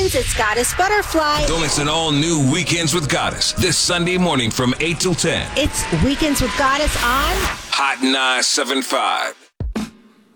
mornings, it's Goddess Butterfly. Don't miss an all-new Weekends with Goddess this Sunday morning from 8 till 10. It's Weekends with Goddess on Hot 975.